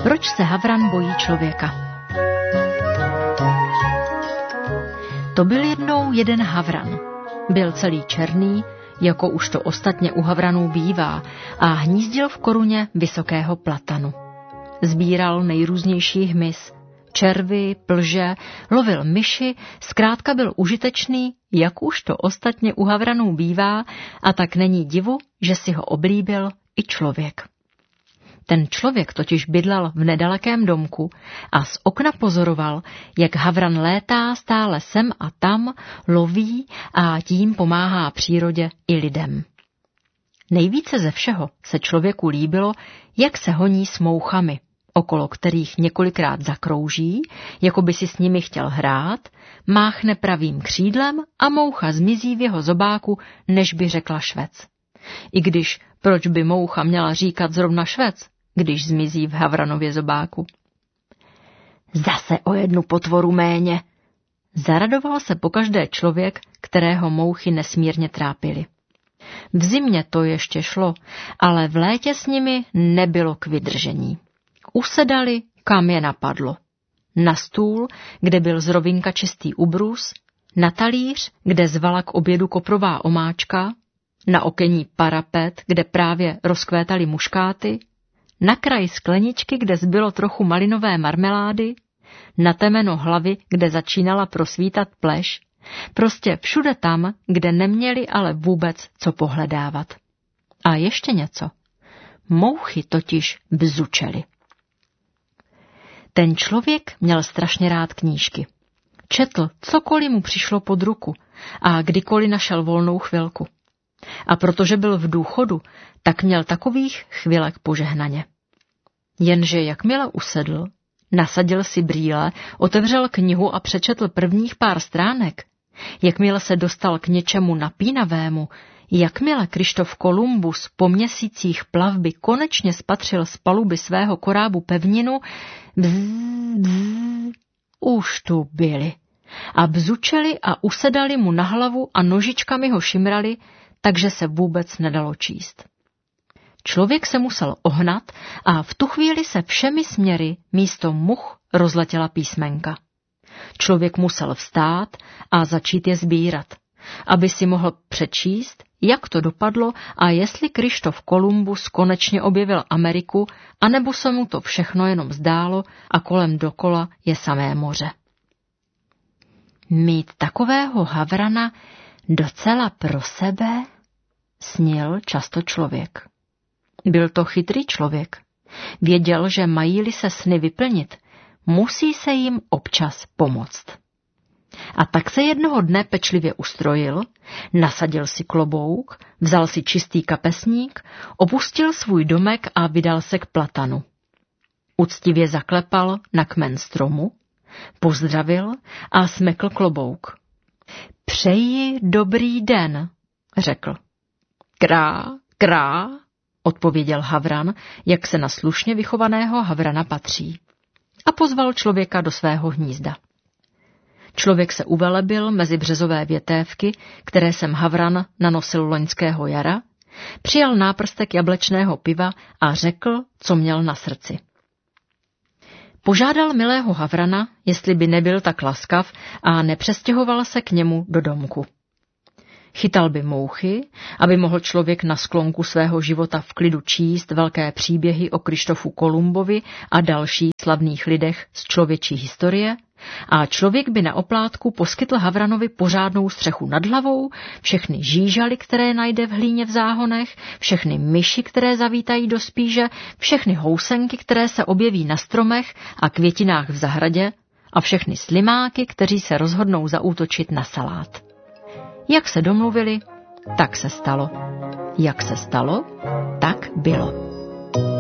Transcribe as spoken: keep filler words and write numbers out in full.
Proč se havran bojí člověka? To byl jednou jeden havran. Byl celý černý, jako už to ostatně u havranů bývá, a hnízdil v koruně vysokého platanu. Sbíral nejrůznější hmyz, červy, plže, lovil myši, zkrátka byl užitečný, jak už to ostatně u havranů bývá, a tak není divu, že si ho oblíbil i člověk. Ten člověk totiž bydlel v nedalekém domku a z okna pozoroval, jak havran létá stále sem a tam, loví a tím pomáhá přírodě i lidem. Nejvíce ze všeho se člověku líbilo, jak se honí s mouchami, okolo kterých několikrát zakrouží, jako by si s nimi chtěl hrát, máchne pravým křídlem a moucha zmizí v jeho zobáku, než by řekla švec. I když proč by moucha měla říkat zrovna švec, když zmizí v havranově zobáku? Zase o jednu potvoru méně. Zaradoval se pokaždé člověk, kterého mouchy nesmírně trápily. V zimě to ještě šlo, ale v létě s nimi nebylo k vydržení. Usedali, kam je napadlo. Na stůl, kde byl z rovinka čistý ubrus, na talíř, kde zvala k obědu koprová omáčka, na okenní parapet, kde právě rozkvétaly muškáty, na kraj skleničky, kde zbylo trochu malinové marmelády, na temeno hlavy, kde začínala prosvítat pleš, prostě všude tam, kde neměli ale vůbec co pohledávat. A ještě něco. Mouchy totiž bzučely. Ten člověk měl strašně rád knížky. Četl, cokoliv mu přišlo pod ruku a kdykoliv našel volnou chvilku. A protože byl v důchodu, tak měl takových chvilek požehnaně. Jenže jakmile usedl, nasadil si brýle, otevřel knihu a přečetl prvních pár stránek, jakmile se dostal k něčemu napínavému, jakmile Kryštof Kolumbus po měsících plavby konečně spatřil z paluby svého korábu pevninu, bzz, bzz, už tu byli. A bzučeli a usedali mu na hlavu a nožičkami ho šimrali, takže se vůbec nedalo číst. Člověk se musel ohnat a v tu chvíli se všemi směry místo much rozletěla písmenka. Člověk musel vstát a začít je sbírat, aby si mohl přečíst, jak to dopadlo a jestli Kryštof Kolumbus konečně objevil Ameriku, anebo se mu to všechno jenom zdálo a kolem dokola je samé moře. Mít takového havrana docela pro sebe, snil často člověk. Byl to chytrý člověk. Věděl, že mají-li se sny vyplnit, musí se jim občas pomoct. A tak se jednoho dne pečlivě ustrojil, nasadil si klobouk, vzal si čistý kapesník, opustil svůj domek a vydal se k platanu. Uctivě zaklepal na kmen stromu, pozdravil a smekl klobouk. Přeji dobrý den, řekl. Krá, krá, odpověděl havran, jak se na slušně vychovaného havrana patří. A pozval člověka do svého hnízda. Člověk se uvelebil mezi březové větévky, které jsem havran nanosil loňského jara, přijal náprstek jablečného piva a řekl, co měl na srdci. Požádal milého havrana, jestli by nebyl tak laskav a nepřestěhoval se k němu do domku. Chytal by mouchy, aby mohl člověk na sklonku svého života v klidu číst velké příběhy o Kryštofu Kolumbovi a dalších slavných lidech z člověčí historie, a člověk by na oplátku poskytl havranovi pořádnou střechu nad hlavou, všechny žížaly, které najde v hlíně v záhonech, všechny myši, které zavítají do spíže, všechny housenky, které se objeví na stromech a květinách v zahradě, a všechny slimáky, kteří se rozhodnou zaútočit na salát. Jak se domluvili, tak se stalo. Jak se stalo, tak bylo.